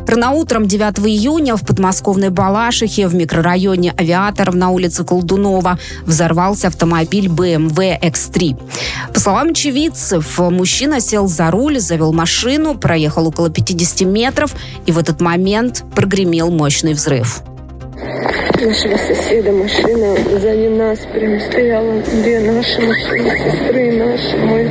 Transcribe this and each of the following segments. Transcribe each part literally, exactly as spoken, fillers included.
Рано утром девятого июня в подмосковной Балашихе в микрорайоне Авиаторов на улице Колдунова взорвался автомобиль бэ эм вэ икс три. По словам очевидцев, мужчина сел за руль, завел машину, проехал около пятьдесят метров, и в этот момент прогремел мощный взрыв. Нашего соседа машина сзади нас прям стояла. Две наши машины, сестры и наши, мой.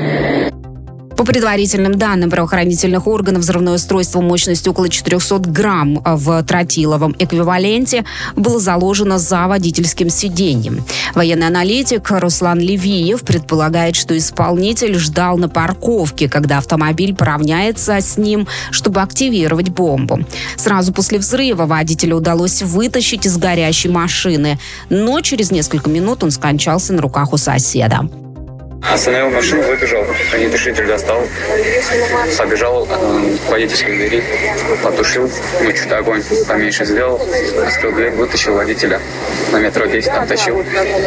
По предварительным данным правоохранительных органов, взрывное устройство мощностью около четыреста грамм в тротиловом эквиваленте было заложено за водительским сиденьем. Военный аналитик Руслан Левиев предполагает, что исполнитель ждал на парковке, когда автомобиль поравняется с ним, чтобы активировать бомбу. Сразу после взрыва водителя удалось вытащить из горящей машины, но через несколько минут он скончался на руках у соседа. Остановил машину, выбежал, огнетушитель достал, побежал к водительской двери, потушил, ну, что-то огонь поменьше сделал, открыл дверь, вытащил водителя, на метров десять там тащил,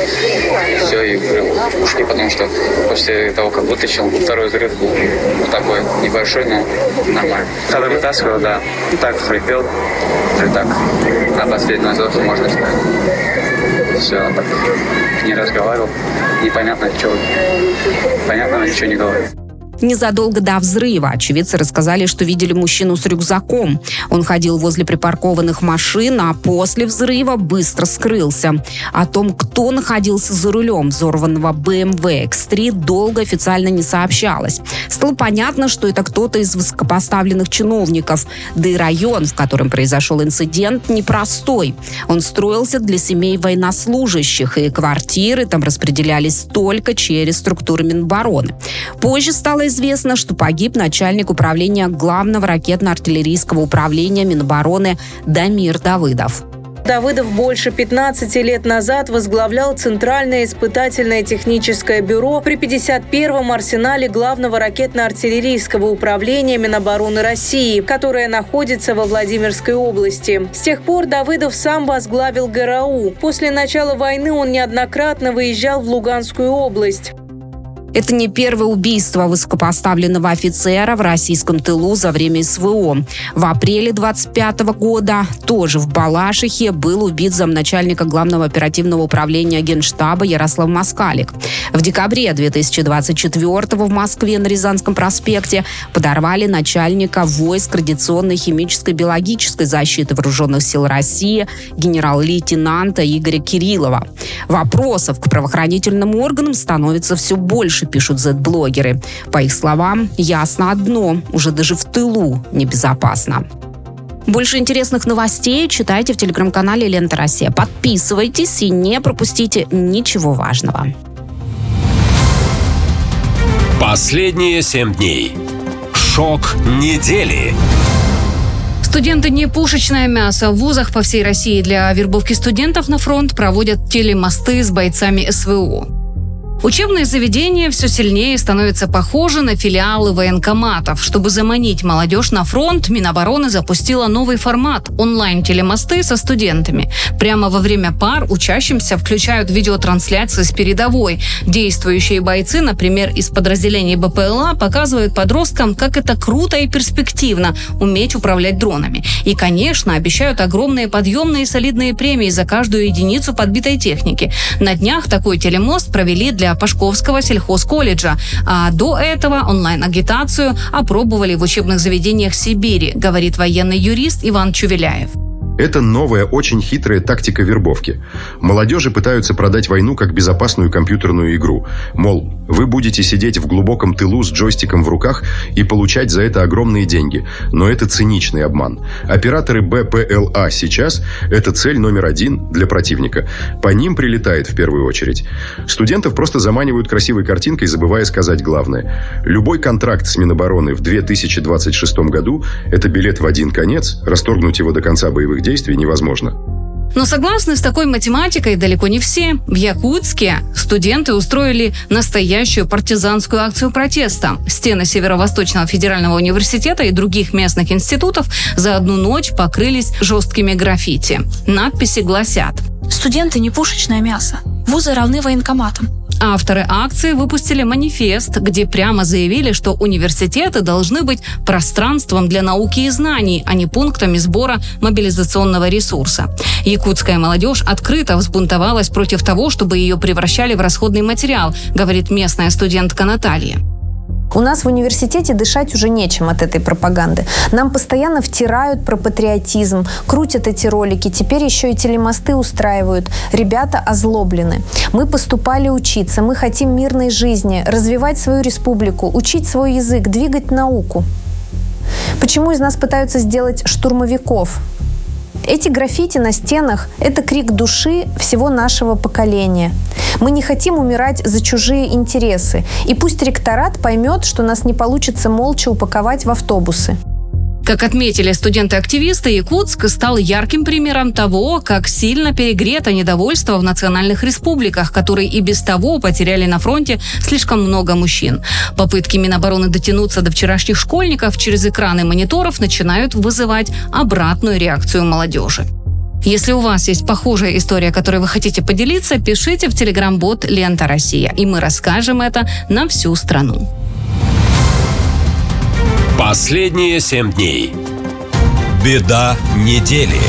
все, и ушли, потому что после того, как вытащил, второй взрыв был вот такой небольшой, но нормально. Когда вытаскивал, да, так хрипел, и так, на последнем вздохе, можно сказать. Все, так не разговаривал, непонятно, что, понятно, ничего не говорил. Незадолго до взрыва очевидцы рассказали, что видели мужчину с рюкзаком. Он ходил возле припаркованных машин, а после взрыва быстро скрылся. О том, кто находился за рулем взорванного бэ эм вэ икс три, долго официально не сообщалось. Стало понятно, что это кто-то из высокопоставленных чиновников. Да и район, в котором произошел инцидент, непростой. Он строился для семей военнослужащих, и квартиры там распределялись только через структуры Минобороны. Позже стало известно, что погиб начальник управления Главного ракетно-артиллерийского управления Минобороны Дамир Давыдов. Давыдов больше пятнадцати лет назад возглавлял Центральное испытательное техническое бюро при пятьдесят первом арсенале Главного ракетно-артиллерийского управления Минобороны России, которое находится во Владимирской области. С тех пор Давыдов сам возглавил гэ эр а у. После начала войны он неоднократно выезжал в Луганскую область. Это не первое убийство высокопоставленного офицера в российском тылу за время эс вэ о. В апреле двадцать пятого года тоже в Балашихе был убит замначальника Главного оперативного управления Генштаба Ярослав Москалик. В декабре две тысячи двадцать четвёртого в Москве на Рязанском проспекте подорвали начальника войск радиационной, химической, биологической защиты Вооруженных сил России генерал-лейтенанта Игоря Кириллова. Вопросов к правоохранительным органам становится все больше, пишут зет-блогеры. По их словам, ясно одно: уже даже в тылу небезопасно. Больше интересных новостей читайте в телеграм-канале «Лента Россия». Подписывайтесь и не пропустите ничего важного. Последние семь дней. Шок недели. Студенты не пушечное мясо. В вузах по всей России для вербовки студентов на фронт проводят телемосты с бойцами эс вэ о. Учебные заведения все сильнее становятся похожи на филиалы военкоматов. Чтобы заманить молодежь на фронт, Минобороны запустила новый формат – онлайн-телемосты со студентами. Прямо во время пар учащимся включают видеотрансляции с передовой. Действующие бойцы, например, из подразделений бэ пэ эл а, показывают подросткам, как это круто и перспективно – уметь управлять дронами. И, конечно, обещают огромные подъемные и солидные премии за каждую единицу подбитой техники. На днях такой телемост провели для Пашковского сельхозколледжа, а до этого онлайн-агитацию опробовали в учебных заведениях Сибири, говорит военный юрист Иван Чувеляев. Это новая, очень хитрая тактика вербовки. Молодежи пытаются продать войну как безопасную компьютерную игру. Мол, вы будете сидеть в глубоком тылу с джойстиком в руках и получать за это огромные деньги. Но это циничный обман. Операторы бэ пэ эл а сейчас – это цель номер один для противника. По ним прилетает в первую очередь. Студентов просто заманивают красивой картинкой, забывая сказать главное. Любой контракт с Минобороны в две тысячи двадцать шестом году – это билет в один конец, расторгнуть его до конца боевых действий действий невозможно. Но согласны с такой математикой далеко не все. В Якутске студенты устроили настоящую партизанскую акцию протеста. Стены Северо-Восточного федерального университета и других местных институтов за одну ночь покрылись жесткими граффити. Надписи гласят: «Студенты не пушечное мясо. Вузы равны военкоматам. Авторы акции выпустили манифест, где прямо заявили, что университеты должны быть пространством для науки и знаний, а не пунктами сбора мобилизационного ресурса. Якутская молодежь открыто взбунтовалась против того, чтобы ее превращали в расходный материал, говорит местная студентка Наталья. У нас в университете дышать уже нечем от этой пропаганды. Нам постоянно втирают про патриотизм, крутят эти ролики, теперь еще и телемосты устраивают. Ребята озлоблены. Мы поступали учиться, мы хотим мирной жизни, развивать свою республику, учить свой язык, двигать науку. Почему из нас пытаются сделать штурмовиков? Эти граффити на стенах – это крик души всего нашего поколения. Мы не хотим умирать за чужие интересы. И пусть ректорат поймет, что нас не получится молча упаковать в автобусы. Как отметили студенты-активисты, Якутск стал ярким примером того, как сильно перегрето недовольство в национальных республиках, которые и без того потеряли на фронте слишком много мужчин. Попытки Минобороны дотянуться до вчерашних школьников через экраны мониторов начинают вызывать обратную реакцию молодежи. Если у вас есть похожая история, которой вы хотите поделиться, пишите в телеграм-бот «Лента Россия», и мы расскажем это на всю страну. Последние семь дней. Беда недели.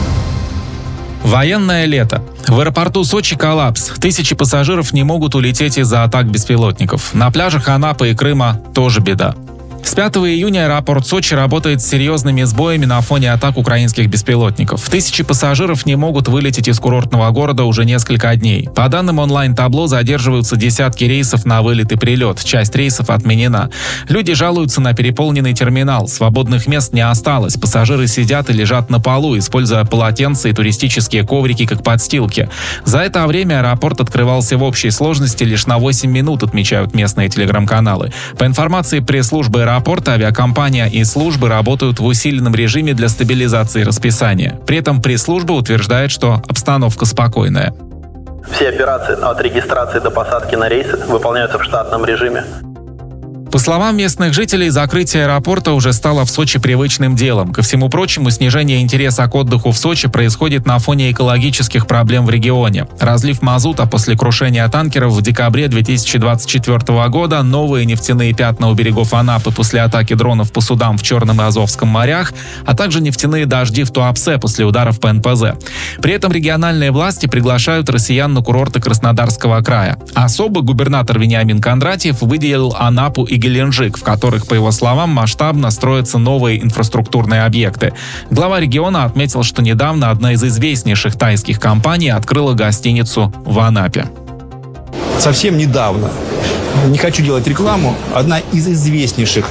Военное лето. В аэропорту Сочи коллапс. Тысячи пассажиров не могут улететь из-за атак беспилотников. На пляжах Анапы и Крыма тоже беда. С пятого июня аэропорт Сочи работает с серьезными сбоями на фоне атак украинских беспилотников. Тысячи пассажиров не могут вылететь из курортного города уже несколько дней. По данным онлайн-табло, задерживаются десятки рейсов на вылет и прилет. Часть рейсов отменена. Люди жалуются на переполненный терминал. Свободных мест не осталось. Пассажиры сидят и лежат на полу, используя полотенца и туристические коврики как подстилки. За это время аэропорт открывался в общей сложности лишь на восемь минут, отмечают местные телеграм-каналы. По информации пресс-службы аэропорта, Аэропорт, авиакомпания и службы работают в усиленном режиме для стабилизации расписания. При этом пресс-служба утверждает, что обстановка спокойная. Все операции от регистрации до посадки на рейсы выполняются в штатном режиме. По словам местных жителей, закрытие аэропорта уже стало в Сочи привычным делом. Ко всему прочему, снижение интереса к отдыху в Сочи происходит на фоне экологических проблем в регионе. Разлив мазута после крушения танкеров в декабре две тысячи двадцать четвёртого года, новые нефтяные пятна у берегов Анапы после атаки дронов по судам в Черном и Азовском морях, а также нефтяные дожди в Туапсе после ударов по эн пэ зэ. При этом региональные власти приглашают россиян на курорты Краснодарского края. Особо губернатор Вениамин Кондратьев выделил Анапу и Геленджик, в которых, по его словам, масштабно строятся новые инфраструктурные объекты. Глава региона отметил, что недавно одна из известнейших тайских компаний открыла гостиницу в Анапе. Совсем недавно, не хочу делать рекламу, одна из известнейших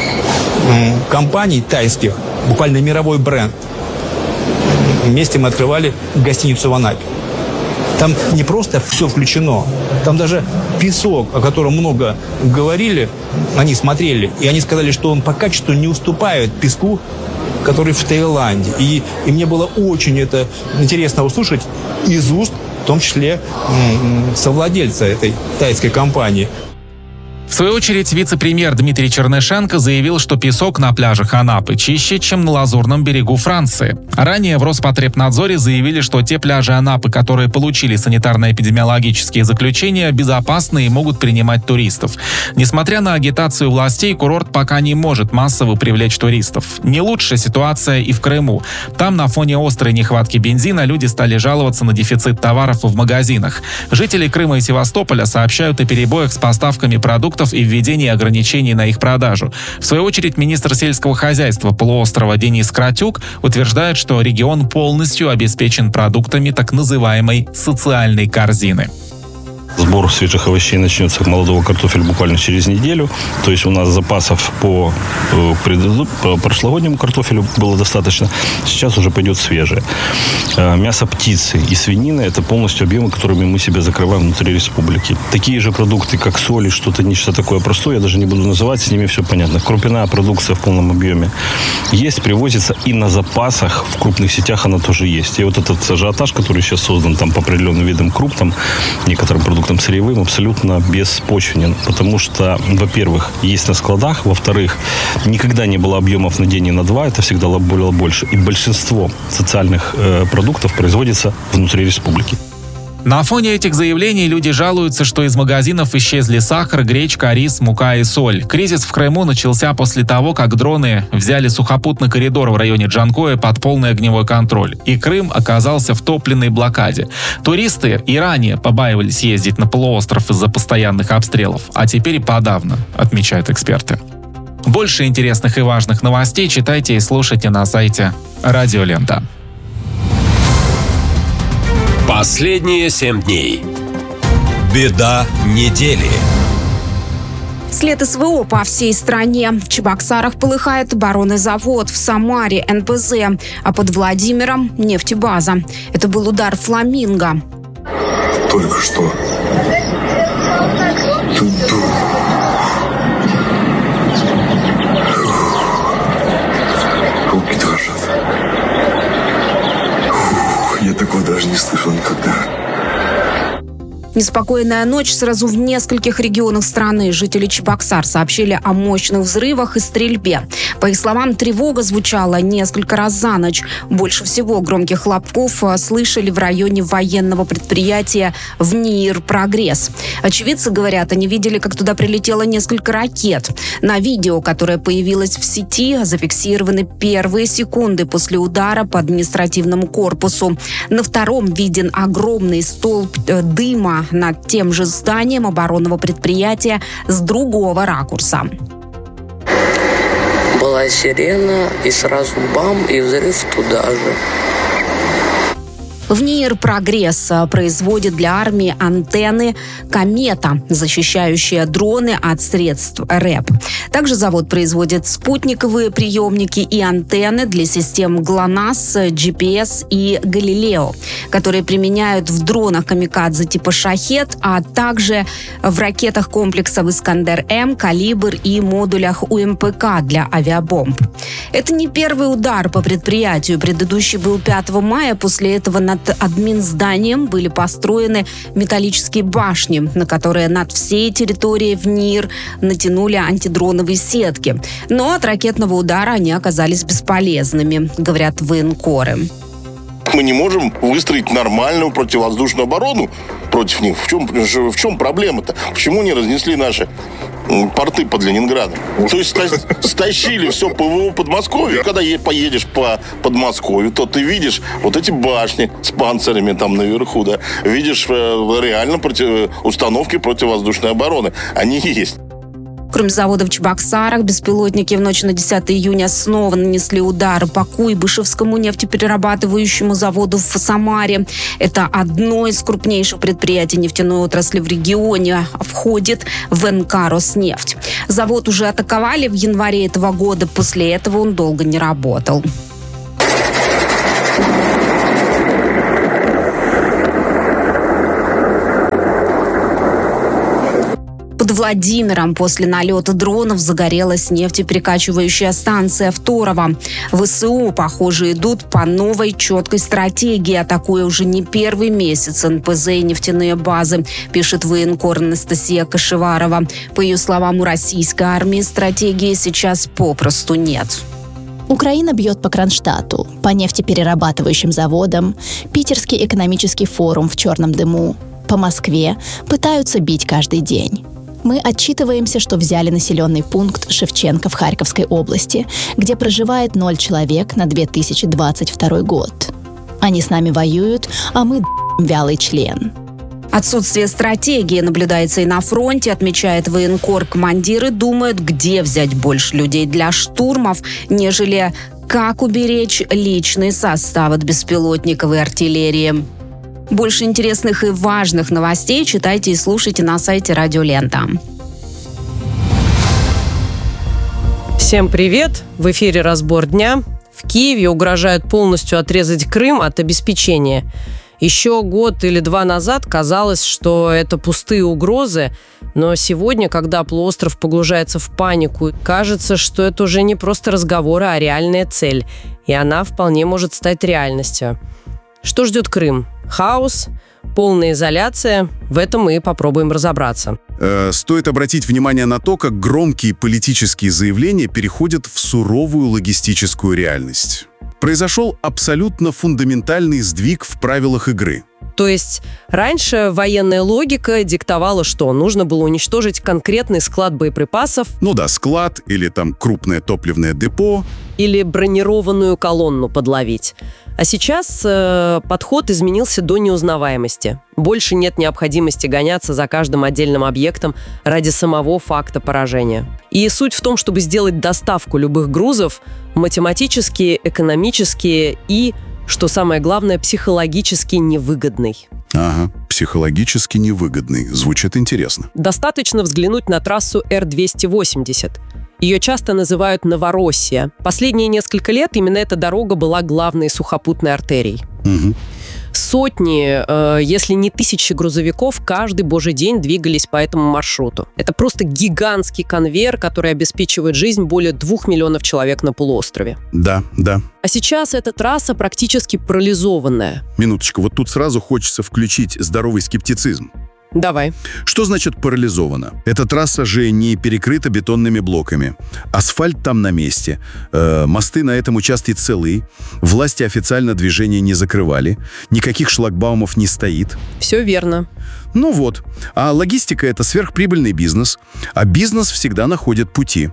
компаний тайских, буквально мировой бренд, вместе мы открывали гостиницу в Анапе. Там не просто все включено, там даже песок, о котором много говорили, они смотрели, и они сказали, что он по качеству не уступает песку, который в Таиланде. И, и мне было очень это интересно услышать из уст, в том числе совладельца этой тайской компании. В свою очередь, вице-премьер Дмитрий Чернышенко заявил, что песок на пляжах Анапы чище, чем на Лазурном берегу Франции. Ранее в Роспотребнадзоре заявили, что те пляжи Анапы, которые получили санитарно-эпидемиологические заключения, безопасны и могут принимать туристов. Несмотря на агитацию властей, курорт пока не может массово привлечь туристов. Не лучшая ситуация и в Крыму. Там на фоне острой нехватки бензина люди стали жаловаться на дефицит товаров в магазинах. Жители Крыма и Севастополя сообщают о перебоях с поставками продуктов и введении ограничений на их продажу. В свою очередь, министр сельского хозяйства полуострова Денис Кратюк утверждает, что регион полностью обеспечен продуктами так называемой социальной корзины. Сбор свежих овощей начнется, молодого картофеля, буквально через неделю. То есть у нас запасов по, по прошлогоднему картофелю было достаточно. Сейчас уже пойдет свежее. Мясо птицы и свинина – это полностью объемы, которыми мы себя закрываем внутри республики. Такие же продукты, как соль и что-то, нечто такое простое, я даже не буду называть, с ними все понятно. Крупяная продукция в полном объеме есть, привозится, и на запасах в крупных сетях она тоже есть. И вот этот ажиотаж, который сейчас создан там по определенным видам круп, там некоторым продуктам сырьевым, абсолютно беспочвенен, потому что, во-первых, есть на складах, во-вторых, никогда не было объемов на день и на два, это всегда было больше, и большинство социальных э, продуктов производится внутри республики. На фоне этих заявлений люди жалуются, что из магазинов исчезли сахар, гречка, рис, мука и соль. Кризис в Крыму начался после того, как дроны взяли сухопутный коридор в районе Джанкоя под полный огневой контроль, и Крым оказался в топливной блокаде. Туристы и ранее побаивались ездить на полуостров из-за постоянных обстрелов, а теперь и подавно, отмечают эксперты. Больше интересных и важных новостей читайте и слушайте на сайте Радио Лента. Последние семь дней. Беда недели. След СВО по всей стране. В Чебоксарах полыхает оборонный завод, в Самаре эн пэ зэ, а под Владимиром нефтебаза. Это был удар «Фламинго». Только что. Ту-ду. Руки дрожат. Я такого даже не слышал никогда. Неспокойная ночь сразу в нескольких регионах страны. Жители Чебоксар сообщили о мощных взрывах и стрельбе. По их словам, тревога звучала несколько раз за ночь. Больше всего громких хлопков слышали в районе военного предприятия в НИИР «Прогресс». Очевидцы говорят, они видели, как туда прилетело несколько ракет. На видео, которое появилось в сети, зафиксированы первые секунды после удара по административному корпусу. На втором виден огромный столб дыма над тем же зданием оборонного предприятия с другого ракурса. Была сирена, и сразу бам, и взрыв туда же. В НИИР «Прогресс» производит для армии антенны «Комета», защищающие дроны от средств РЭП. Также завод производит спутниковые приемники и антенны для систем ГЛОНАСС, джи пи эс и «Галилео», которые применяют в дронах камикадзе типа «Шахед», а также в ракетах комплексов «Искандер-М», «Калибр» и модулях у эм пэ ка для авиабомб. Это не первый удар по предприятию. Предыдущий был пятого мая. После этого над админзданием были построены металлические башни, на которые над всей территорией в НИИР натянули антидроновые сетки. Но от ракетного удара они оказались бесполезными, говорят военкоры. Мы не можем выстроить нормальную противовоздушную оборону против них. В чем, в чем проблема-то? Почему не разнесли наши порты под Ленинградом? То есть стащили все ПВО Подмосковья. Когда поедешь по Подмосковью, то ты видишь вот эти башни с панцирями там наверху, да, видишь реально против, установки противовоздушной обороны. Они есть. Кроме завода в Чебоксарах, беспилотники в ночь на десятое июня снова нанесли удары по Куйбышевскому нефтеперерабатывающему заводу в Самаре. Это одно из крупнейших предприятий нефтяной отрасли в регионе. Входит в эн ка «Роснефть». Завод уже атаковали в январе этого года. После этого он долго не работал. Под Владимиром после налета дронов загорелась нефтеперекачивающая станция в Торово. ВСУ, похоже, идут по новой четкой стратегии, атакуя уже не первый месяц эн пэ зэ и нефтяные базы, пишет военкор Анастасия Кашеварова. По ее словам, у российской армии стратегии сейчас попросту нет. Украина бьет по Кронштадту, по нефтеперерабатывающим заводам, Питерский экономический форум в черном дыму. По Москве пытаются бить каждый день. Мы отчитываемся, что взяли населенный пункт Шевченко в Харьковской области, где проживает ноль человек на две тысячи двадцать второй год. Они с нами воюют, а мы вялый член. Отсутствие стратегии наблюдается и на фронте, отмечает военкор. Командиры думают, где взять больше людей для штурмов, нежели как уберечь личный состав от беспилотников и артиллерии. Больше интересных и важных новостей читайте и слушайте на сайте Радио Лента. Всем привет! В эфире «Разбор дня». В Киеве угрожают полностью отрезать Крым от обеспечения. Еще год или два назад казалось, что это пустые угрозы, но сегодня, когда полуостров погружается в панику, кажется, что это уже не просто разговоры, а реальная цель, и она вполне может стать реальностью. Что ждет Крым? Хаос, полная изоляция. В этом мы попробуем разобраться. Стоит обратить внимание на то, как громкие политические заявления переходят в суровую логистическую реальность. Произошел абсолютно фундаментальный сдвиг в правилах игры. То есть раньше военная логика диктовала, что нужно было уничтожить конкретный склад боеприпасов. Ну да, склад или там крупное топливное депо. Или бронированную колонну подловить. А сейчас э, подход изменился до неузнаваемости. Больше нет необходимости гоняться за каждым отдельным объектом ради самого факта поражения. И суть в том, чтобы сделать доставку любых грузов математически, экономически и, что самое главное, психологически невыгодной. Ага, психологически невыгодный. Звучит интересно. Достаточно взглянуть на трассу Эр двести восемьдесят. Ее часто называют Новороссия. Последние несколько лет именно эта дорога была главной сухопутной артерией. Угу. Сотни, э, если не тысячи грузовиков каждый божий день двигались по этому маршруту. Это просто гигантский конвейер, который обеспечивает жизнь более двух миллионов человек на полуострове. Да, да. А сейчас эта трасса практически парализованная. Минуточку, вот тут сразу хочется включить здоровый скептицизм. Давай. Что значит парализовано? Эта трасса же не перекрыта бетонными блоками. Асфальт там на месте. Э, мосты на этом участке целы. Власти официально движение не закрывали. Никаких шлагбаумов не стоит. Все верно. Ну вот. А логистика – это сверхприбыльный бизнес. А бизнес всегда находит пути.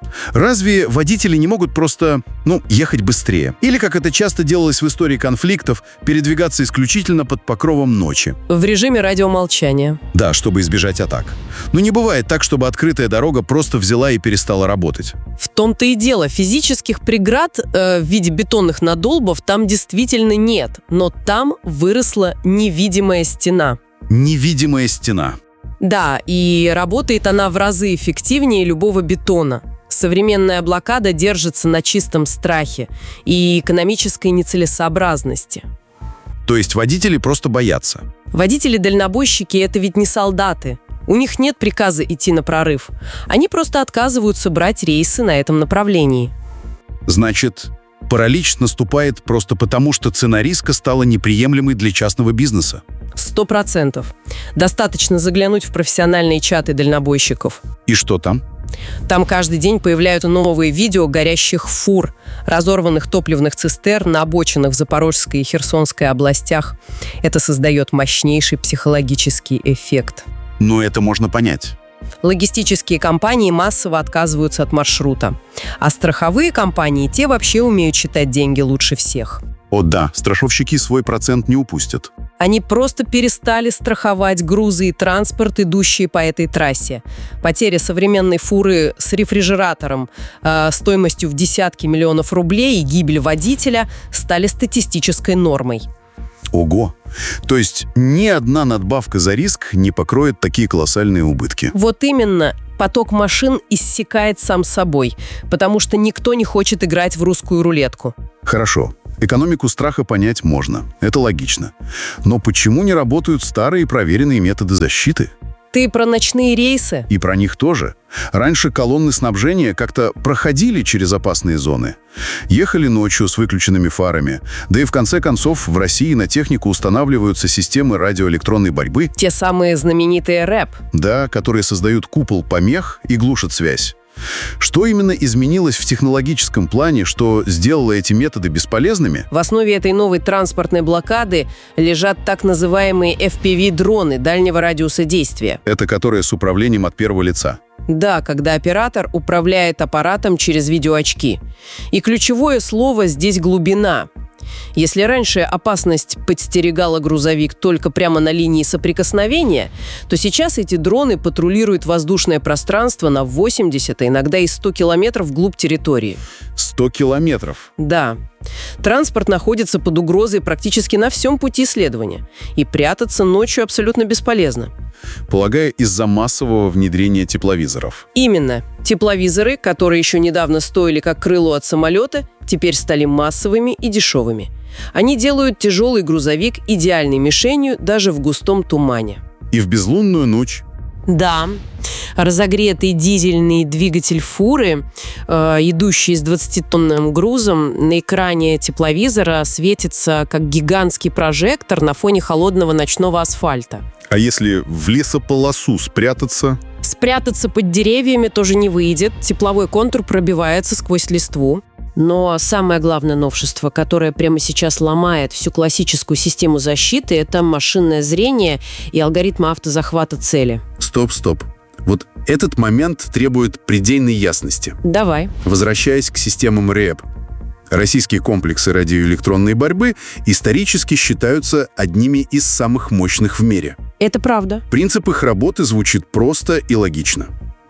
Разве водители не могут просто, ну, ехать быстрее? Или, как это часто делалось в истории конфликтов, передвигаться исключительно под покровом ночи? В режиме радиомолчания. Да, чтобы избежать атак. Но не бывает так, чтобы открытая дорога просто взяла и перестала работать. В том-то и дело. Физических преград э, в виде бетонных надолбов там действительно нет. Но там выросла невидимая стена. Невидимая стена. Да, и работает она в разы эффективнее любого бетона. Современная блокада держится на чистом страхе и экономической нецелесообразности. То есть водители просто боятся? Водители-дальнобойщики – это ведь не солдаты. У них нет приказа идти на прорыв. Они просто отказываются брать рейсы на этом направлении. Значит, паралич наступает просто потому, что цена риска стала неприемлемой для частного бизнеса? Сто процентов. Достаточно заглянуть в профессиональные чаты дальнобойщиков. И что там? Там каждый день появляются новые видео горящих фур, разорванных топливных цистерн на обочинах в Запорожской и Херсонской областях. Это создает мощнейший психологический эффект. Но это можно понять. Логистические компании массово отказываются от маршрута. А страховые компании, те вообще умеют считать деньги лучше всех. О да, страховщики свой процент не упустят. Они просто перестали страховать грузы и транспорт, идущие по этой трассе. Потеря современной фуры с рефрижератором э, стоимостью в десятки миллионов рублей и гибель водителя стали статистической нормой. Ого! То есть ни одна надбавка за риск не покроет такие колоссальные убытки. Вот именно. Поток машин иссякает сам собой, потому что никто не хочет играть в русскую рулетку. Хорошо. Экономику страха понять можно. Это логично. Но почему не работают старые проверенные методы защиты? Ты про ночные рейсы? И про них тоже. Раньше колонны снабжения как-то проходили через опасные зоны. Ехали ночью с выключенными фарами. Да и в конце концов в России на технику устанавливаются системы радиоэлектронной борьбы. Те самые знаменитые РЭП. Да, которые создают купол помех и глушат связь. Что именно изменилось в технологическом плане, что сделало эти методы бесполезными? В основе этой новой транспортной блокады лежат так называемые эф пи ви-дроны дальнего радиуса действия. Это которые с управлением от первого лица? Да, когда оператор управляет аппаратом через видеоочки. И ключевое слово здесь глубина. Если раньше опасность подстерегала грузовик только прямо на линии соприкосновения, то сейчас эти дроны патрулируют воздушное пространство на восемьдесят, а иногда и сто километров вглубь территории. сто километров? Да. Транспорт находится под угрозой практически на всем пути следования. И прятаться ночью абсолютно бесполезно. Полагаю, из-за массового внедрения тепловизоров. Именно. Тепловизоры, которые еще недавно стоили как крыло от самолета, теперь стали массовыми и дешевыми. Они делают тяжелый грузовик идеальной мишенью даже в густом тумане. И в безлунную ночь. Да. Разогретый дизельный двигатель фуры, э, идущий с двадцатитонным грузом, на экране тепловизора светится как гигантский прожектор на фоне холодного ночного асфальта. А если в лесополосу спрятаться? Спрятаться под деревьями тоже не выйдет. Тепловой контур пробивается сквозь листву. Но самое главное новшество, которое прямо сейчас ломает всю классическую систему защиты, это машинное зрение и алгоритмы автозахвата цели. Стоп, стоп. Вот этот момент требует предельной ясности. Давай. Возвращаясь к системам РЭП. Российские комплексы радиоэлектронной борьбы исторически считаются одними из самых мощных в мире. Это правда. Принцип их работы звучит просто и логично.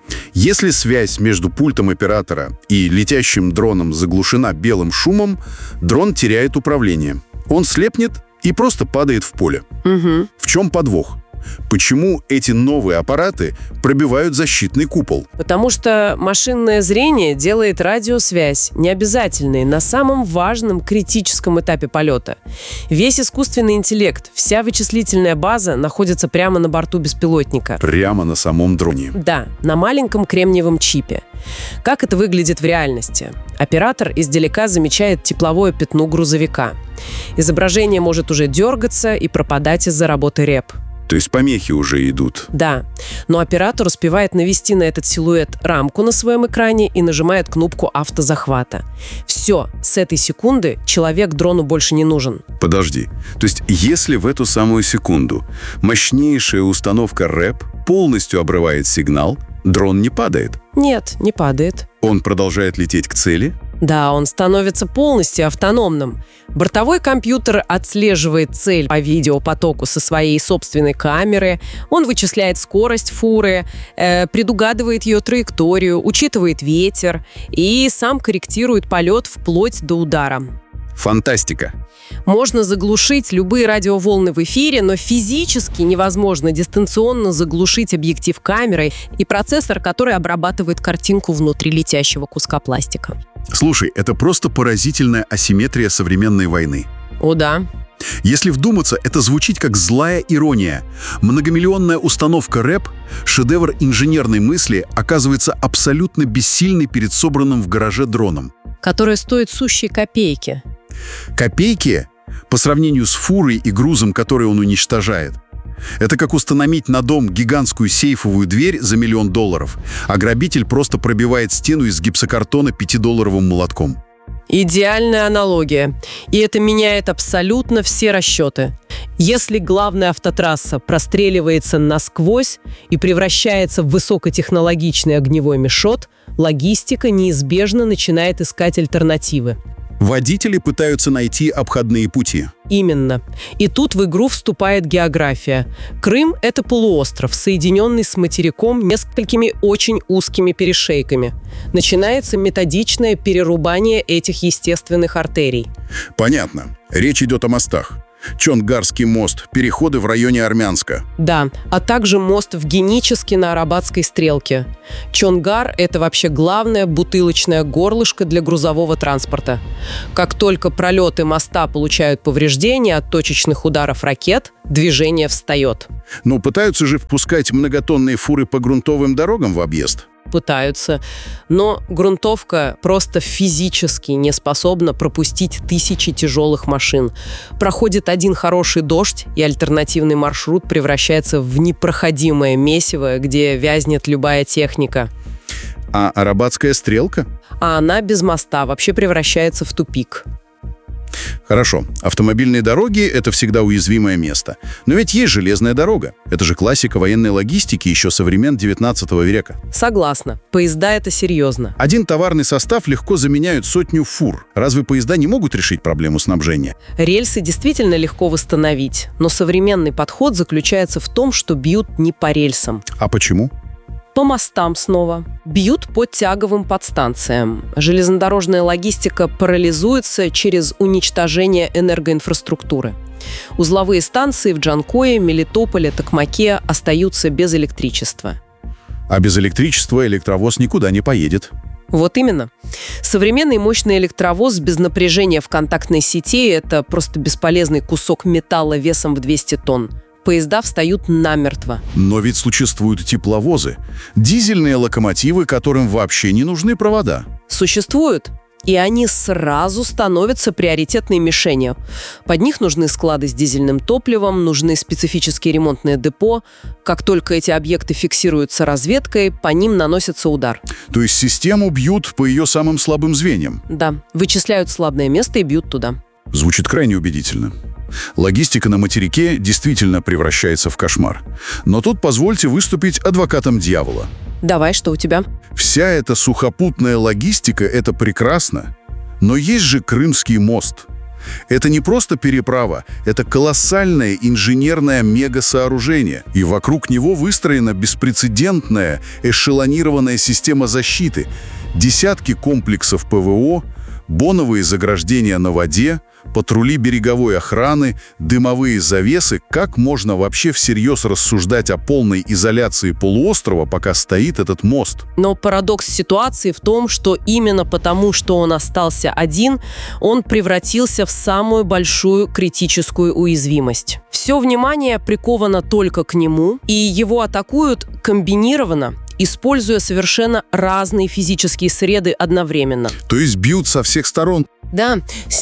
Если связь между пультом оператора и летящим дроном заглушена белым шумом, дрон теряет управление. Он слепнет и просто падает в поле. Угу. В чем подвох? Почему эти новые аппараты пробивают защитный купол? Потому что машинное зрение делает радиосвязь необязательной на самом важном критическом этапе полета. Весь искусственный интеллект, вся вычислительная база находится прямо на борту беспилотника. Прямо на самом дроне? Да, на маленьком кремниевом чипе. Как это выглядит в реальности? Оператор издалека замечает тепловое пятно грузовика. Изображение может уже дергаться и пропадать из-за работы РЭП. То есть помехи уже идут. Да, но оператор успевает навести на этот силуэт рамку на своем экране и нажимает кнопку автозахвата. Все, с этой секунды человек дрону больше не нужен. Подожди, то есть если в эту самую секунду мощнейшая установка РЭП полностью обрывает сигнал, дрон не падает? Нет, не падает. Он продолжает лететь к цели? Да, он становится полностью автономным. Бортовой компьютер отслеживает цель по видеопотоку со своей собственной камеры, он вычисляет скорость фуры, э, предугадывает ее траекторию, учитывает ветер и сам корректирует полет вплоть до удара. Фантастика. Можно заглушить любые радиоволны в эфире, но физически невозможно дистанционно заглушить объектив камерой и процессор, который обрабатывает картинку внутри летящего куска пластика. Слушай, это просто поразительная асимметрия современной войны. О, да. Если вдуматься, это звучит как злая ирония. Многомиллионная установка РЭП, шедевр инженерной мысли, оказывается абсолютно бессильной перед собранным в гараже дроном. Которая стоит сущие копейки. Копейки? По сравнению с фурой и грузом, который он уничтожает. Это как установить на дом гигантскую сейфовую дверь за миллион долларов, а грабитель просто пробивает стену из гипсокартона пятидолларовым молотком. Идеальная аналогия. И это меняет абсолютно все расчеты. Если главная автотрасса простреливается насквозь и превращается в высокотехнологичный огневой мешот, логистика неизбежно начинает искать альтернативы. Водители пытаются найти обходные пути. Именно. И тут в игру вступает география. Крым – это полуостров, соединенный с материком несколькими очень узкими перешейками. Начинается методичное перерубание этих естественных артерий. Понятно. Речь идет о мостах. Чонгарский мост, переходы в районе Армянска. Да, а также мост в Геническе на Арабатской стрелке. Чонгар – это вообще главное бутылочное горлышко для грузового транспорта. Как только пролеты моста получают повреждения от точечных ударов ракет, движение встает. Но пытаются же впускать многотонные фуры по грунтовым дорогам в объезд. Пытаются, но грунтовка просто физически не способна пропустить тысячи тяжелых машин. Проходит один хороший дождь, и альтернативный маршрут превращается в непроходимое месиво, где вязнет любая техника. А Арабатская стрелка? А она без моста вообще превращается в тупик. Хорошо, автомобильные дороги – это всегда уязвимое место. Но ведь есть железная дорога. Это же классика военной логистики еще со времен девятнадцатого века. Согласна. Поезда – это серьезно. Один товарный состав легко заменяют сотню фур. Разве поезда не могут решить проблему снабжения? Рельсы действительно легко восстановить. Но современный подход заключается в том, что бьют не по рельсам. А почему? По мостам снова. Бьют по тяговым подстанциям. Железнодорожная логистика парализуется через уничтожение энергоинфраструктуры. Узловые станции в Джанкое, Мелитополе, Токмаке остаются без электричества. А без электричества электровоз никуда не поедет. Вот именно. Современный мощный электровоз без напряжения в контактной сети – это просто бесполезный кусок металла весом в двести тонн. Поезда встают намертво. Но ведь существуют тепловозы, дизельные локомотивы, которым вообще не нужны провода. Существуют. и они сразу становятся приоритетной мишенью. Под них нужны склады с дизельным топливом, нужны специфические ремонтные депо. Как только эти объекты фиксируются разведкой, по ним наносится удар. То есть систему бьют по ее самым слабым звеньям? Да, вычисляют слабое место и бьют туда. Звучит крайне убедительно. Логистика на материке действительно превращается в кошмар. Но тут позвольте выступить адвокатом дьявола. Давай, что у тебя? Вся эта сухопутная логистика – это прекрасно. Но есть же Крымский мост. Это не просто переправа, это колоссальное инженерное мегасооружение. И вокруг него выстроена беспрецедентная эшелонированная система защиты. Десятки комплексов ПВО, боновые заграждения на воде, патрули береговой охраны, дымовые завесы. Как можно вообще всерьез рассуждать о полной изоляции полуострова, пока стоит этот мост? Но парадокс ситуации в том, что именно потому, что он остался один, он превратился в самую большую критическую уязвимость. Все внимание приковано только к нему, и его атакуют комбинированно, используя совершенно разные физические среды одновременно. То есть бьют со всех сторон? Да,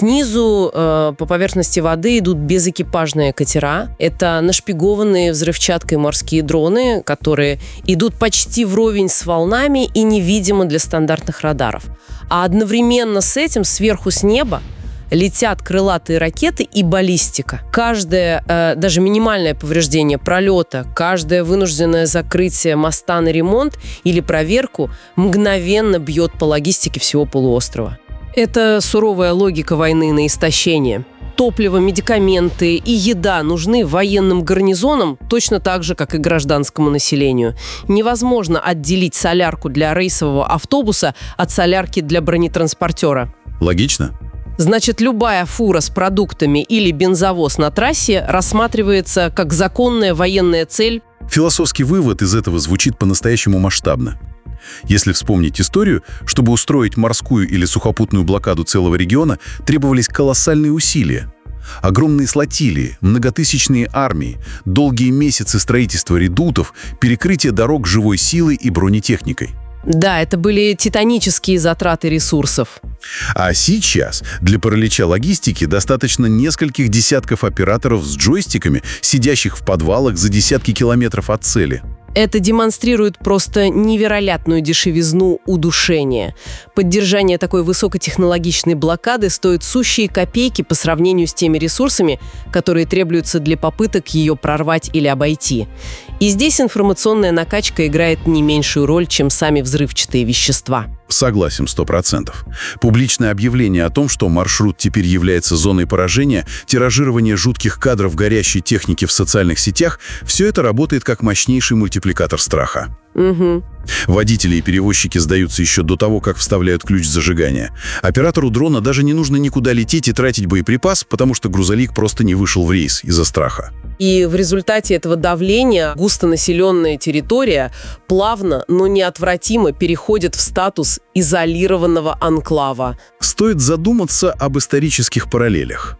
снизу э, по поверхности воды идут безэкипажные катера. Это нашпигованные взрывчаткой морские дроны, которые идут почти вровень с волнами и невидимы для стандартных радаров. А одновременно с этим сверху с неба летят крылатые ракеты и баллистика. Каждое, э, даже минимальное повреждение пролета, каждое вынужденное закрытие моста на ремонт или проверку мгновенно бьет по логистике всего полуострова. Это суровая логика войны на истощение. Топливо, медикаменты и еда нужны военным гарнизонам точно так же, как и гражданскому населению. Невозможно отделить солярку для рейсового автобуса от солярки для бронетранспортера. Логично. Значит, любая фура с продуктами или бензовоз на трассе рассматривается как законная военная цель. Философский вывод из этого звучит по-настоящему масштабно. Если вспомнить историю, чтобы устроить морскую или сухопутную блокаду целого региона, требовались колоссальные усилия. Огромные флотилии, многотысячные армии, долгие месяцы строительства редутов, перекрытие дорог живой силой и бронетехникой. Да, это были титанические затраты ресурсов. А сейчас для паралича логистики достаточно нескольких десятков операторов с джойстиками, сидящих в подвалах за десятки километров от цели. Это демонстрирует просто невероятную дешевизну удушения. Поддержание такой высокотехнологичной блокады стоит сущие копейки по сравнению с теми ресурсами, которые требуются для попыток ее прорвать или обойти. И здесь информационная накачка играет не меньшую роль, чем сами взрывчатые вещества. Согласен, сто процентов. Публичное объявление о том, что маршрут теперь является зоной поражения, тиражирование жутких кадров горящей техники в социальных сетях – все это работает как мощнейший мультипликатор страха. Угу. Водители и перевозчики сдаются еще до того, как вставляют ключ зажигания. Оператору дрона даже не нужно никуда лететь и тратить боеприпас, потому что грузовик просто не вышел в рейс из-за страха. И в результате этого давления густонаселенная территория плавно, но неотвратимо переходит в статус изолированного анклава. Стоит задуматься об исторических параллелях.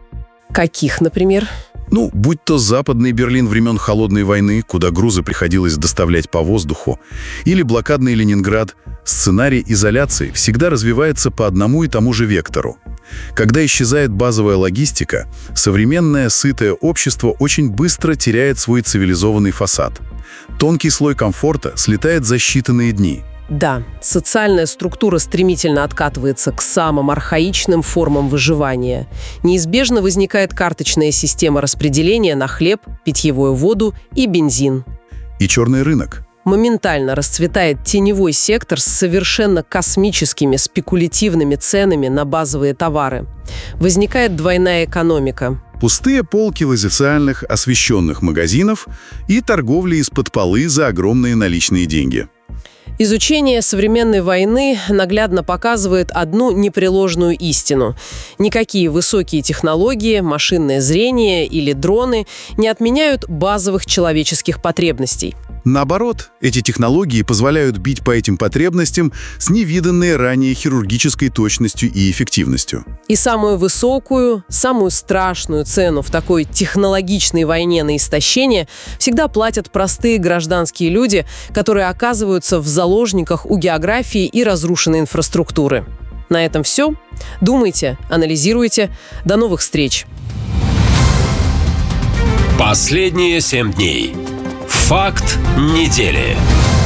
Каких, например? Ну, будь то западный Берлин времен Холодной войны, куда грузы приходилось доставлять по воздуху, или блокадный Ленинград, сценарий изоляции всегда развивается по одному и тому же вектору. Когда исчезает базовая логистика, современное сытое общество очень быстро теряет свой цивилизованный фасад. Тонкий слой комфорта слетает за считанные дни. Да, социальная структура стремительно откатывается к самым архаичным формам выживания. Неизбежно возникает карточная система распределения на хлеб, питьевую воду и бензин. И черный рынок. Моментально расцветает теневой сектор с совершенно космическими спекулятивными ценами на базовые товары. Возникает двойная экономика. Пустые полки в официальных освещенных магазинов и торговля из-под полы за огромные наличные деньги. Изучение современной войны наглядно показывает одну непреложную истину. Никакие высокие технологии, машинное зрение или дроны не отменяют базовых человеческих потребностей. Наоборот, эти технологии позволяют бить по этим потребностям с невиданной ранее хирургической точностью и эффективностью. И самую высокую, самую страшную цену в такой технологичной войне на истощение всегда платят простые гражданские люди, которые оказываются в заложниках у географии и разрушенной инфраструктуры. На этом все. Думайте, анализируйте. До новых встреч. Последние семь дней. Факт недели.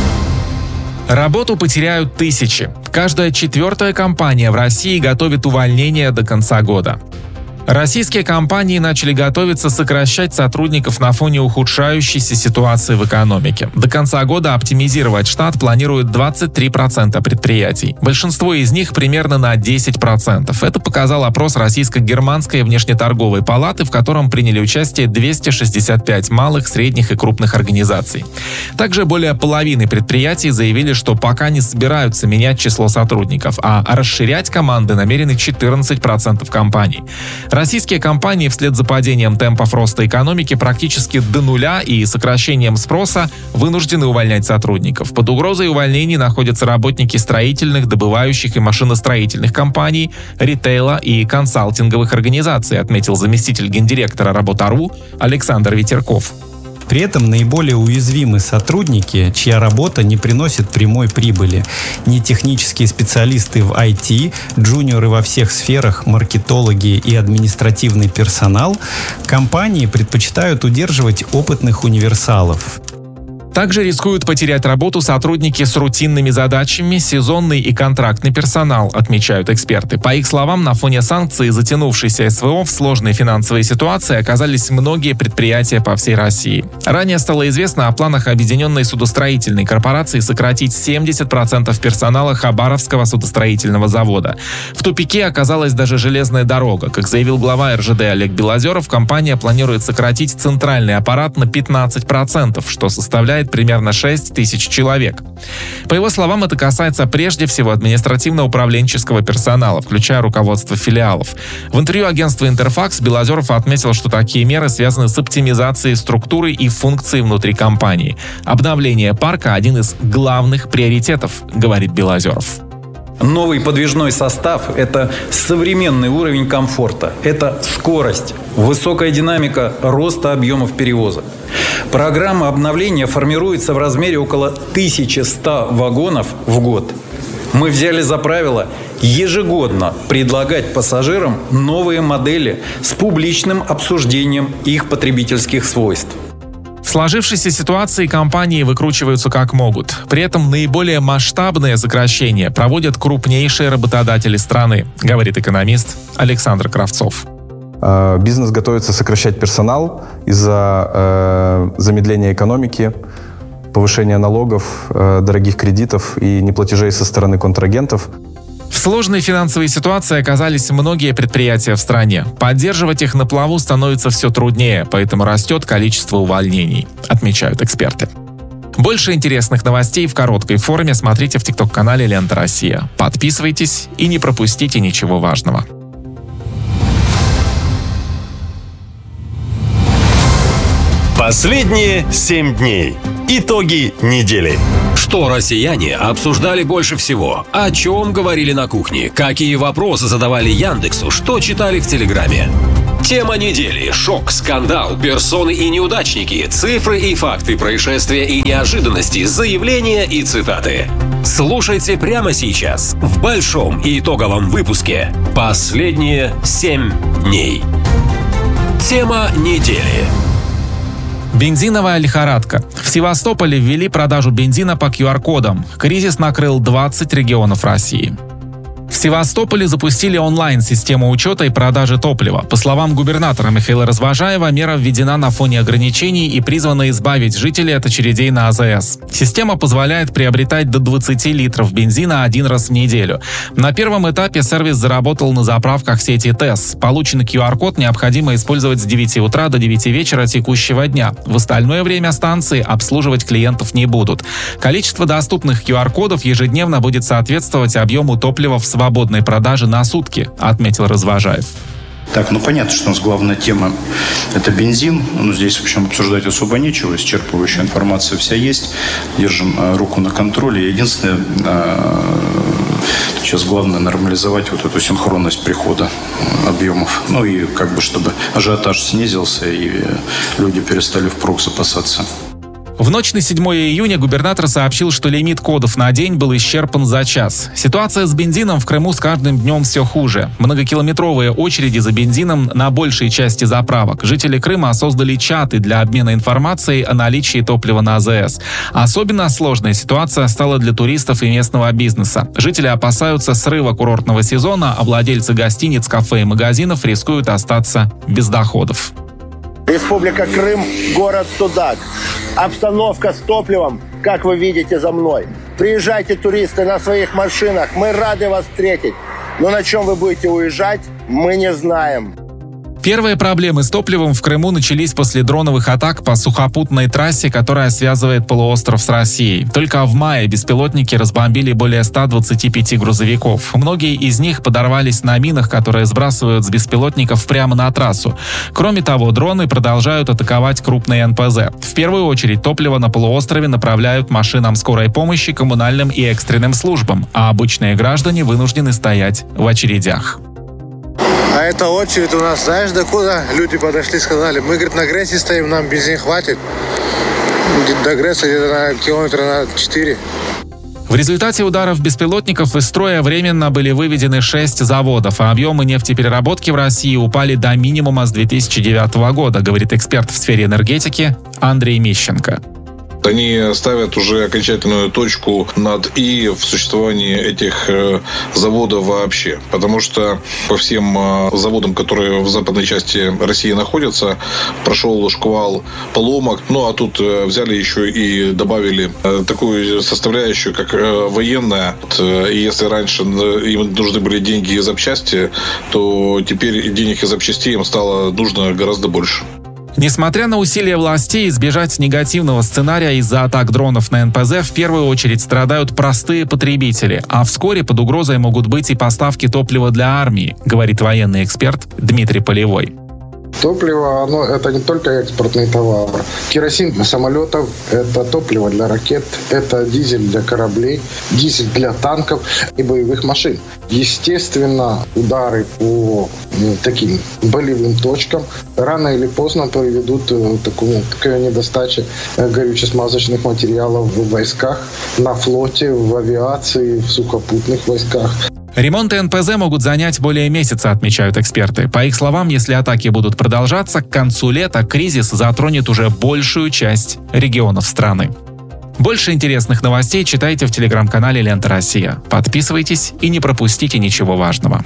Работу потеряют тысячи. Каждая четвертая компания в России готовит увольнение до конца года. Российские компании начали готовиться сокращать сотрудников на фоне ухудшающейся ситуации в экономике. До конца года оптимизировать штат планируют двадцать три процента предприятий. Большинство из них примерно на десять процентов. Это показал опрос Российско-германской внешнеторговой палаты, в котором приняли участие двести шестьдесят пять малых, средних и крупных организаций. Также более половины предприятий заявили, что пока не собираются менять число сотрудников, а расширять команды намерены четырнадцать процентов компаний. Российские компании вслед за падением темпов роста экономики практически до нуля и сокращением спроса вынуждены увольнять сотрудников. Под угрозой увольнений находятся работники строительных, добывающих и машиностроительных компаний, ритейла и консалтинговых организаций, отметил заместитель гендиректора Работа.ру Александр Ветерков. При этом наиболее уязвимы сотрудники, чья работа не приносит прямой прибыли. Нетехнические специалисты в ай ти, джуниоры во всех сферах, маркетологи и административный персонал. Компании предпочитают удерживать опытных универсалов. Также рискуют потерять работу сотрудники с рутинными задачами, сезонный и контрактный персонал, отмечают эксперты. По их словам, на фоне санкций и затянувшейся СВО в сложной финансовой ситуации оказались многие предприятия по всей России. Ранее стало известно о планах Объединенной судостроительной корпорации сократить семьдесят процентов персонала Хабаровского судостроительного завода. В тупике оказалась даже железная дорога. Как заявил глава эр жэ дэ Олег Белозеров, компания планирует сократить центральный аппарат на пятнадцать процентов, что составляет примерно шесть тысяч человек. По его словам, это касается прежде всего административно-управленческого персонала, включая руководство филиалов. В интервью агентству «Интерфакс» Белозеров отметил, что такие меры связаны с оптимизацией структуры и функций внутри компании. Обновление парка – один из главных приоритетов, говорит Белозеров. Новый подвижной состав – это современный уровень комфорта, это скорость, высокая динамика роста объемов перевозок. Программа обновления формируется в размере около тысячи ста вагонов в год. Мы взяли за правило ежегодно предлагать пассажирам новые модели с публичным обсуждением их потребительских свойств. В сложившейся ситуации компании выкручиваются как могут. При этом наиболее масштабные сокращения проводят крупнейшие работодатели страны, говорит экономист Александр Кравцов. Бизнес готовится сокращать персонал из-за э, замедления экономики, повышения налогов, э, дорогих кредитов и неплатежей со стороны контрагентов. В сложной финансовой ситуации оказались многие предприятия в стране. Поддерживать их на плаву становится все труднее, поэтому растет количество увольнений, отмечают эксперты. Больше интересных новостей в короткой форме смотрите в тикток-канале «Лента Россия». Подписывайтесь и не пропустите ничего важного. Последние семь дней. Итоги недели. Что россияне обсуждали больше всего? О чем говорили на кухне? Какие вопросы задавали Яндексу? Что читали в Телеграме? Тема недели. Шок, скандал, персоны и неудачники, цифры и факты, происшествия и неожиданности, заявления и цитаты. Слушайте прямо сейчас в большом и итоговом выпуске «Последние семь дней». Тема недели. Бензиновая лихорадка. В Севастополе ввели продажу бензина по ку ар кодам. Кризис накрыл двадцать регионов России. В Севастополе запустили онлайн-систему учета и продажи топлива. По словам губернатора Михаила Развожаева, мера введена на фоне ограничений и призвана избавить жителей от очередей на а зэ эс. Система позволяет приобретать до двадцати литров бензина один раз в неделю. На первом этапе сервис заработал на заправках сети ТЭС. Полученный ку ар код необходимо использовать с девяти утра до девяти вечера текущего дня. В остальное время станции обслуживать клиентов не будут. Количество доступных ку ар кодов ежедневно будет соответствовать объему топлива в свободной продаже на сутки, отметил Развожаев. Так, ну понятно, что у нас главная тема – это бензин. Ну, здесь, в общем, обсуждать особо нечего. Исчерпывающая информация вся есть. Держим э, руку на контроле. Единственное, э, сейчас главное нормализовать вот эту синхронность прихода объемов. Ну и как бы, чтобы ажиотаж снизился и люди перестали впрок запасаться. В ночь на седьмое июня губернатор сообщил, что лимит кодов на день был исчерпан за час. Ситуация с бензином в Крыму с каждым днем все хуже. Многокилометровые очереди за бензином на большей части заправок. Жители Крыма создали чаты для обмена информацией о наличии топлива на АЗС. Особенно сложная ситуация стала для туристов и местного бизнеса. Жители опасаются срыва курортного сезона, а владельцы гостиниц, кафе и магазинов рискуют остаться без доходов. Республика Крым, город Судак. Обстановка с топливом, как вы видите за мной. Приезжайте, туристы, на своих машинах. Мы рады вас встретить. Но на чем вы будете уезжать, мы не знаем. Первые проблемы с топливом в Крыму начались после дроновых атак по сухопутной трассе, которая связывает полуостров с Россией. Только в мае беспилотники разбомбили более ста двадцати пяти грузовиков. Многие из них подорвались на минах, которые сбрасывают с беспилотников прямо на трассу. Кроме того, дроны продолжают атаковать крупные эн пэ зэ. В первую очередь топливо на полуострове направляют машинам скорой помощи, коммунальным и экстренным службам, а обычные граждане вынуждены стоять в очередях. А эта очередь у нас, знаешь, докуда? Люди подошли, сказали, мы, говорит, на Грессе стоим, нам бензин хватит. До Гресса где-то на километра на четыре. В результате ударов беспилотников из строя временно были выведены шесть заводов, а объемы нефтепереработки в России упали до минимума с две тысячи девятого года, говорит эксперт в сфере энергетики Андрей Мищенко. Они ставят уже окончательную точку над «и» в существовании этих заводов вообще. Потому что по всем заводам, которые в западной части России находятся, прошел шквал поломок. Ну, а тут взяли еще и добавили такую составляющую, как военная. И если раньше им нужны были деньги и запчасти, то теперь денег и запчастей им стало нужно гораздо больше. Несмотря на усилия властей избежать негативного сценария из-за атак дронов на эн пэ зэ, в первую очередь страдают простые потребители, а вскоре под угрозой могут быть и поставки топлива для армии, говорит военный эксперт Дмитрий Полевой. Топливо, оно, это не только экспортный товар. Керосин для самолетов, это топливо для ракет, это дизель для кораблей, дизель для танков и боевых машин. Естественно, удары по ну, таким болевым точкам рано или поздно приведут к такому, такой недостаче горюче-смазочных материалов в войсках, на флоте, в авиации, в сухопутных войсках. Ремонты эн пэ зэ могут занять более месяца, отмечают эксперты. По их словам, если атаки будут продолжаться, к концу лета кризис затронет уже большую часть регионов страны. Больше интересных новостей читайте в телеграм-канале «Лента Россия». Подписывайтесь и не пропустите ничего важного.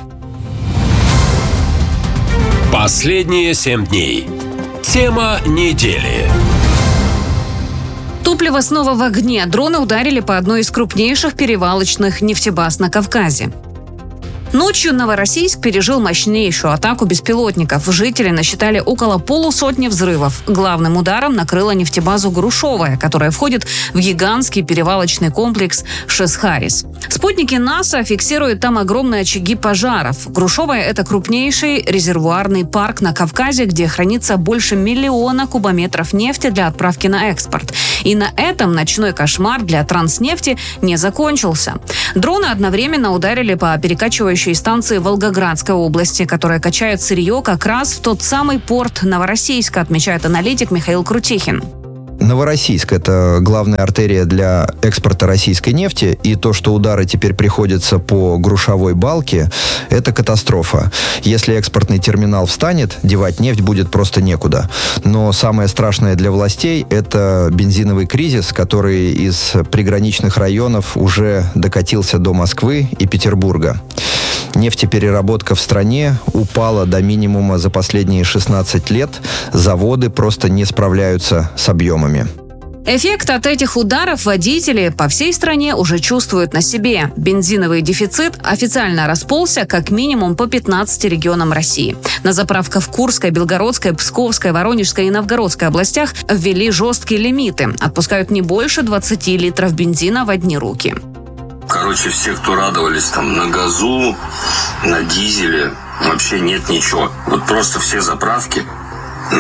Последние семь дней. Тема недели. Топливо снова в огне. Дроны ударили по одной из крупнейших перевалочных нефтебаз на Кавказе. Ночью Новороссийск пережил мощнейшую атаку беспилотников. Жители насчитали около полусотни взрывов. Главным ударом накрыла нефтебазу Грушовая, которая входит в гигантский перевалочный комплекс Шес-Харис. Спутники НАСА фиксируют там огромные очаги пожаров. Грушовая – это крупнейший резервуарный парк на Кавказе, где хранится больше миллиона кубометров нефти для отправки на экспорт. И на этом ночной кошмар для Транснефти не закончился. Дроны одновременно ударили по перекачивающей станции Волгоградской области, которая качает сырье как раз в тот самый порт Новороссийска, отмечает аналитик Михаил Крутихин. Новороссийск – это главная артерия для экспорта российской нефти, и то, что удары теперь приходятся по Грушовой балке, это катастрофа. Если экспортный терминал встанет, девать нефть будет просто некуда. Но самое страшное для властей – это бензиновый кризис, который из приграничных районов уже докатился до Москвы и Петербурга. Нефтепереработка в стране упала до минимума за последние шестнадцать лет. Заводы просто не справляются с объемами. Эффект от этих ударов водители по всей стране уже чувствуют на себе. Бензиновый дефицит официально расползся как минимум по пятнадцати регионам России. На заправках в Курской, Белгородской, Псковской, Воронежской и Новгородской областях ввели жесткие лимиты. Отпускают не больше двадцати литров бензина в одни руки. Короче, все, кто радовались там на газу, на дизеле, вообще нет ничего. Вот просто все заправки ноль.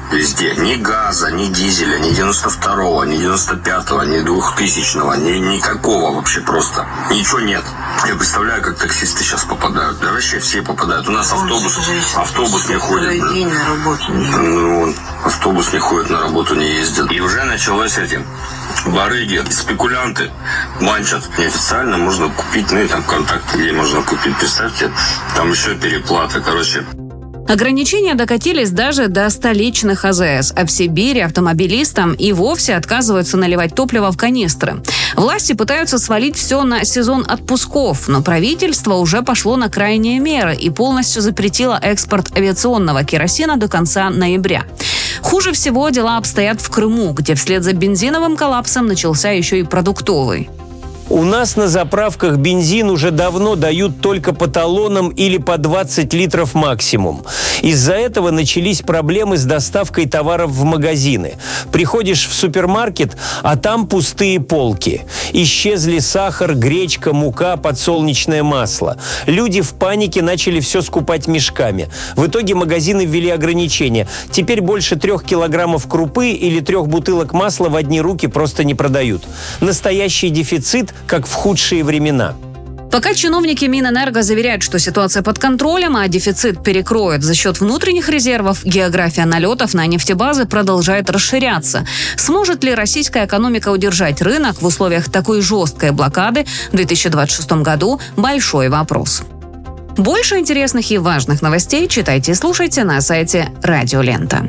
везде. Ни газа, ни дизеля, ни девяносто второго, ни девяносто пятого, ни двухтысячного, ни никакого вообще просто. Ничего нет. Я представляю, как таксисты сейчас попадают. Да вообще все попадают. У нас автобус, автобус не ходит. Ну, автобус не ходит, на работу не ездит. И уже началось этим. Барыги, спекулянты манчат. Неофициально можно купить, ну и там контакты, где можно купить. Представьте, там еще переплата, короче. Ограничения докатились даже до столичных АЗС, а в Сибири автомобилистам и вовсе отказываются наливать топливо в канистры. Власти пытаются свалить все на сезон отпусков, но правительство уже пошло на крайние меры и полностью запретило экспорт авиационного керосина до конца ноября. Хуже всего дела обстоят в Крыму, где вслед за бензиновым коллапсом начался еще и продуктовый. У нас на заправках бензин уже давно дают только по талонам или по двадцать литров максимум. Из-за этого начались проблемы с доставкой товаров в магазины. Приходишь в супермаркет, а там пустые полки. Исчезли сахар, гречка, мука, подсолнечное масло. Люди в панике начали все скупать мешками. В итоге магазины ввели ограничения. Теперь больше трех килограммов крупы или трех бутылок масла в одни руки просто не продают. Настоящий дефицит, как в худшие времена. Пока чиновники Минэнерго заверяют, что ситуация под контролем, а дефицит перекроют за счет внутренних резервов, география налетов на нефтебазы продолжает расширяться. Сможет ли российская экономика удержать рынок в условиях такой жесткой блокады в две тысячи двадцать шестом году – большой вопрос. Больше интересных и важных новостей читайте и слушайте на сайте Радио Лента.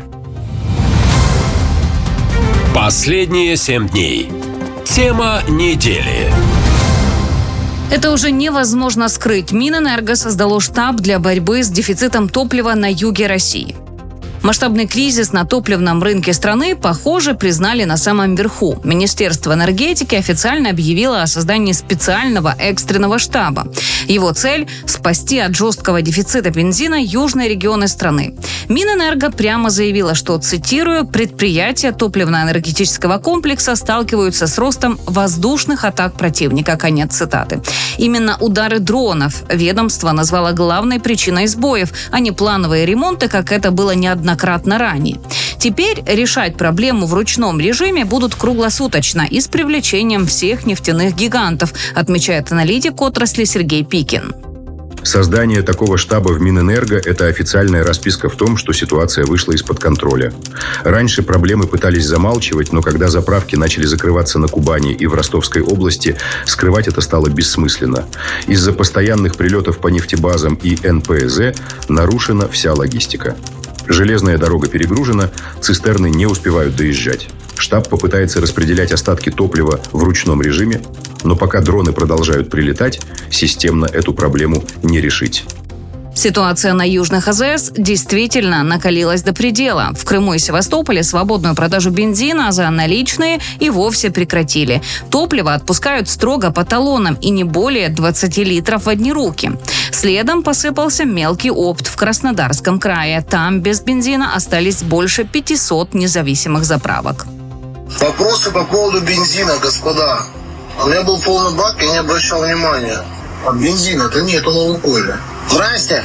Последние семь дней. Тема недели. Это уже невозможно скрыть. Минэнерго создало штаб для борьбы с дефицитом топлива на юге России. Масштабный кризис на топливном рынке страны, похоже, признали на самом верху. Министерство энергетики официально объявило о создании специального экстренного штаба. Его цель – спасти от жесткого дефицита бензина южные регионы страны. Минэнерго прямо заявила, что, цитирую, предприятия топливно-энергетического комплекса сталкиваются с ростом воздушных атак противника. Конец цитаты. Именно удары дронов ведомство назвало главной причиной сбоев, а не плановые ремонты, как это было неоднократно ранее. Теперь решать проблему в ручном режиме будут круглосуточно и с привлечением всех нефтяных гигантов, отмечает аналитик отрасли Сергей Пикин. Создание такого штаба в Минэнерго – это официальная расписка в том, что ситуация вышла из-под контроля. Раньше проблемы пытались замалчивать, но когда заправки начали закрываться на Кубани и в Ростовской области, скрывать это стало бессмысленно. Из-за постоянных прилетов по нефтебазам и эн пэ зэ нарушена вся логистика. Железная дорога перегружена, цистерны не успевают доезжать. Штаб попытается распределять остатки топлива в ручном режиме, но пока дроны продолжают прилетать, системно эту проблему не решить. Ситуация на южных АЗС действительно накалилась до предела. В Крыму и Севастополе свободную продажу бензина за наличные и вовсе прекратили. Топливо отпускают строго по талонам и не более двадцати литров в одни руки. Следом посыпался мелкий опт в Краснодарском крае. Там без бензина остались больше пятисот независимых заправок. Вопросы по поводу бензина, господа. У меня был полный бак, я не обращал внимания. А бензина-то нету на Лукойле. Здрасте.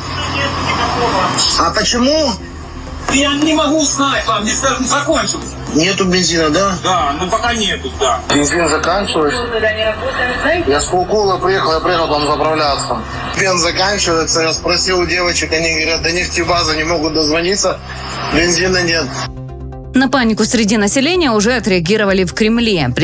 А почему? Я не могу знать, вам не закончилось. Нету бензина, да? Да, ну пока нету, да. Бензин заканчивается. Я с Лукойла приехал, я приехал там заправляться. Бензин заканчивается, я спросил у девочек, они говорят, до нефтебазы не могут дозвониться, бензина нет. На панику среди населения уже отреагировали в Кремле.